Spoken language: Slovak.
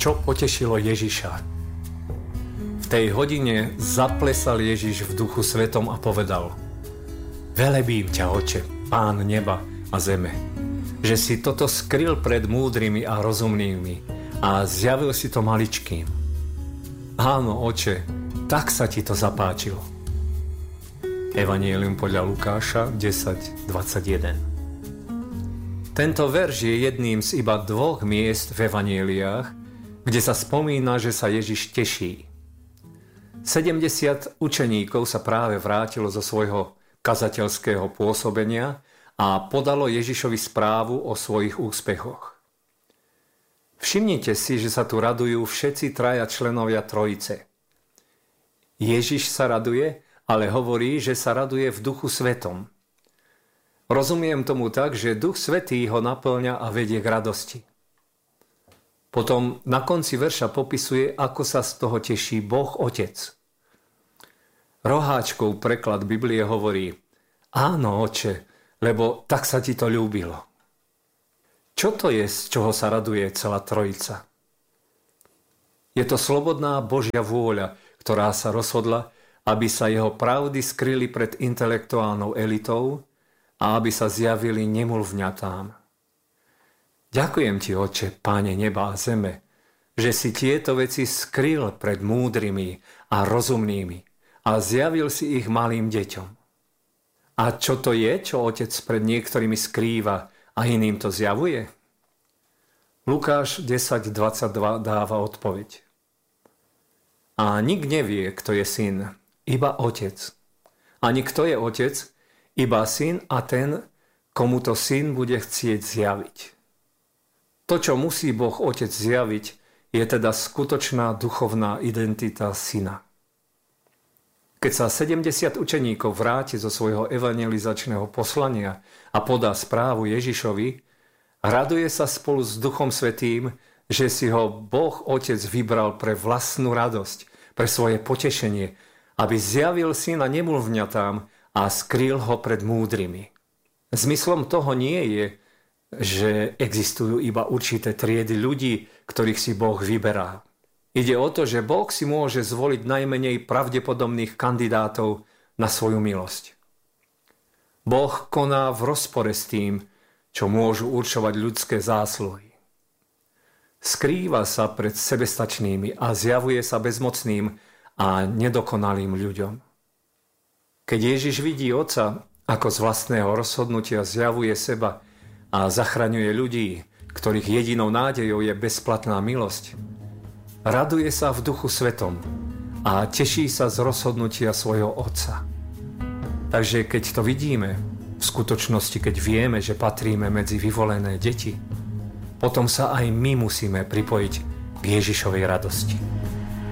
čo potešilo Ježiša. V tej hodine zaplesal Ježiš v Duchu Svetom a povedal: Velebím ťa, Oče, Pán neba a zeme, že si toto skryl pred múdrymi a rozumnými a zjavil si to maličkým. Áno, Oče, tak sa ti to zapáčilo. Evanjelium podľa Lukáša 10:21. Tento verš je jedným z iba 2 miest v evanjeliách, kde sa spomína, že sa Ježiš teší. 70 učeníkov sa práve vrátilo zo svojho kazateľského pôsobenia a podalo Ježišovi správu o svojich úspechoch. Všimnite si, že sa tu radujú všetci 3 členovia trojice. Ježiš sa raduje, ale hovorí, že sa raduje v Duchu Svetom. Rozumiem tomu tak, že Duch Svätý ho naplňa a vedie k radosti. Potom na konci verša popisuje, ako sa z toho teší Boh Otec. Roháčkov preklad Biblie hovorí: Áno, Oče, lebo tak sa ti to ľúbilo. Čo to je, z čoho sa raduje celá trojica? Je to slobodná Božia vôľa, ktorá sa rozhodla, aby sa jeho pravdy skryli pred intelektuálnou elitou a aby sa zjavili nemluvňatám. Ďakujem ti, Oče, Páne neba a zeme, že si tieto veci skryl pred múdrymi a rozumnými a zjavil si ich malým deťom. A čo to je, čo Otec pred niektorými skrýva a iným to zjavuje? Lukáš 10:22 dáva odpoveď. A nik nevie, kto je syn, iba Otec. Ani kto je Otec, iba syn a ten, komu to syn bude chcieť zjaviť. To, čo musí Boh Otec zjaviť, je teda skutočná duchovná identita syna. Keď sa 70 učeníkov vráti zo svojho evangelizačného poslania a podá správu Ježišovi, raduje sa spolu s Duchom Svätým, že si ho Boh Otec vybral pre vlastnú radosť, pre svoje potešenie, aby zjavil syna nemluvňatám a skryl ho pred múdrymi. Zmyslom toho nie je, že existujú iba určité triedy ľudí, ktorých si Boh vyberá. Ide o to, že Boh si môže zvoliť najmenej pravdepodobných kandidátov na svoju milosť. Boh koná v rozpore s tým, čo môžu určovať ľudské zásluhy. Skrýva sa pred sebestačnými a zjavuje sa bezmocným a nedokonalým ľuďom. Keď Ježiš vidí Otca, ako z vlastného rozhodnutia zjavuje seba a zachraňuje ľudí, ktorých jedinou nádejou je bezplatná milosť, raduje sa v Duchu Svetom a teší sa z rozhodnutia svojho Otca. Takže keď to vidíme, v skutočnosti keď vieme, že patríme medzi vyvolené deti, potom sa aj my musíme pripojiť k Ježišovej radosti.